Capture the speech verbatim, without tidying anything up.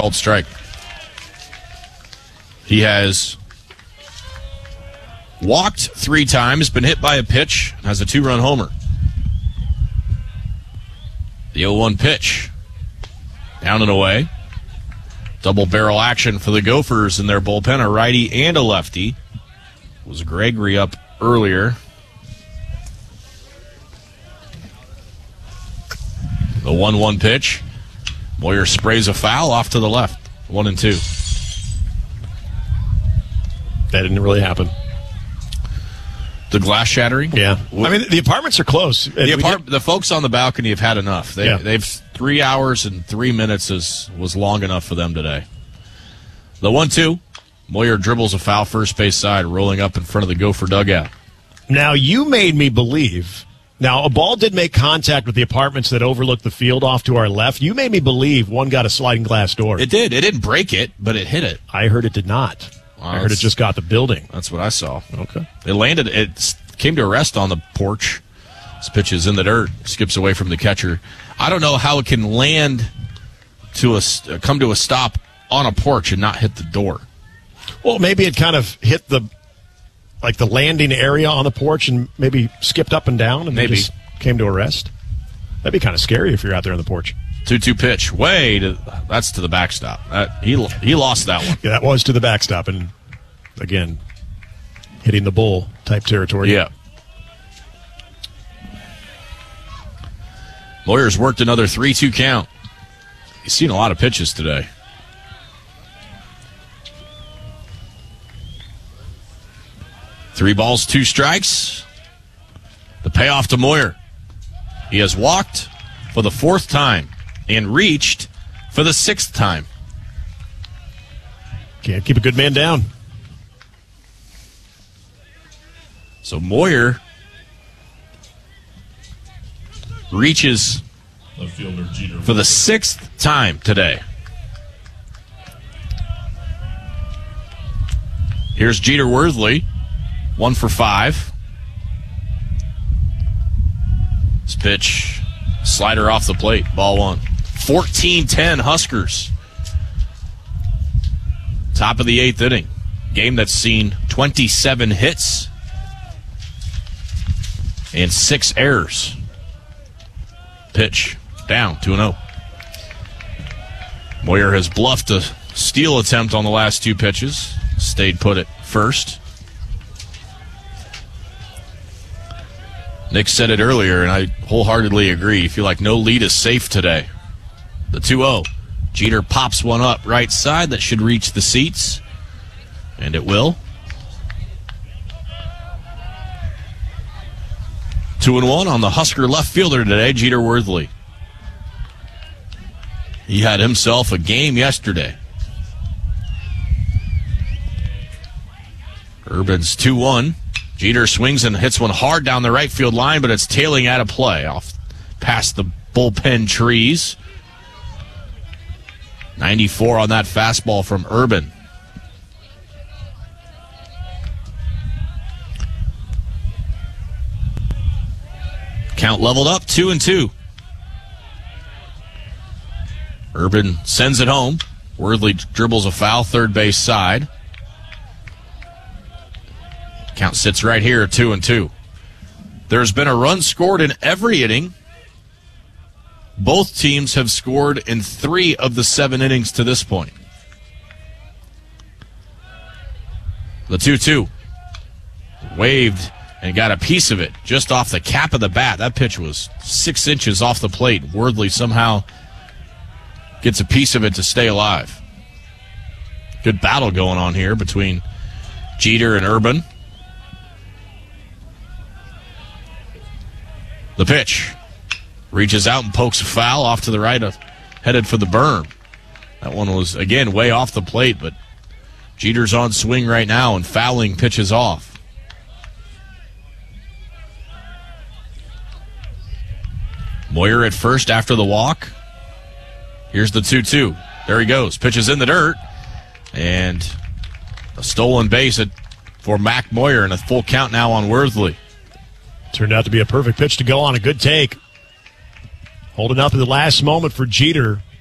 called strike. He has walked three times, been hit by a pitch, has a two-run homer. The oh one pitch. Down and away. Double barrel action for the Gophers in their bullpen, a righty and a lefty. Was Gregory up earlier. The one one pitch. Moyer sprays a foul off to the left. One and two. That didn't really happen. The glass shattering? Yeah. I mean, the apartments are close. The, apart- the folks on the balcony have had enough. They, yeah. They've three hours and three minutes is, was long enough for them today. The one two. Moyer dribbles a foul first base side, rolling up in front of the Gopher dugout. Now, you made me believe. Now, a ball did make contact with the apartments that overlook the field off to our left. You made me believe one got a sliding glass door. It did. It didn't break it, but it hit it. I heard it did not. Wow, I heard it just got the building. That's what I saw. Okay. It landed. It came to a rest on the porch. This pitch is in the dirt. Skips away from the catcher. I don't know how it can land to a come to a stop on a porch and not hit the door. Well, maybe it kind of hit the like the landing area on the porch and maybe skipped up and down and maybe just came to a rest. That'd be kind of scary if you're out there on the porch. two two pitch. Way to, that's to the backstop. That, he he lost that one. Yeah, that was to the backstop. And, again, hitting the bull type territory. Yeah. Moyer's worked another three two count. He's seen a lot of pitches today. Three balls, two strikes. The payoff to Moyer. He has walked for the fourth time and reached for the sixth time. Can't keep a good man down. So Moyer reaches for the sixth time today. Here's Jeter Worthley, one for five. This pitch, slider off the plate, ball one. fourteen ten Huskers. Top of the eighth inning. Game that's seen twenty-seven hits and six errors. Pitch down, two and oh. Moyer has bluffed a steal attempt on the last two pitches. Stayed put at first. Nick said it earlier, and I wholeheartedly agree. You feel like no lead is safe today. The two oh. Jeter pops one up right side that should reach the seats, and it will. Two and one on the Husker left fielder today, Jeter Worthley. He had himself a game yesterday. Urban's two one. Jeter swings and hits one hard down the right field line, but it's tailing out of play off past the bullpen trees. ninety-four on that fastball from Urban. Count leveled up, two and two. Urban sends it home. Worthley dribbles a foul, third base side. Count sits right here, two and two. There's been a run scored in every inning. Both teams have scored in three of the seven innings to this point. The two two. Waved and got a piece of it just off the cap of the bat. That pitch was six inches off the plate. Worthley somehow gets a piece of it to stay alive. Good battle going on here between Jeter and Urban. The pitch. Reaches out and pokes a foul off to the right, uh, headed for the berm. That one was, again, way off the plate, but Jeter's on swing right now and fouling pitches off. Moyer at first after the walk. Here's the two two. There he goes. Pitches in the dirt. And a stolen base at, for Mac Moyer, and a full count now on Worthley. Turned out to be a perfect pitch to go on. A good take. Holding up at the last moment for Jeter.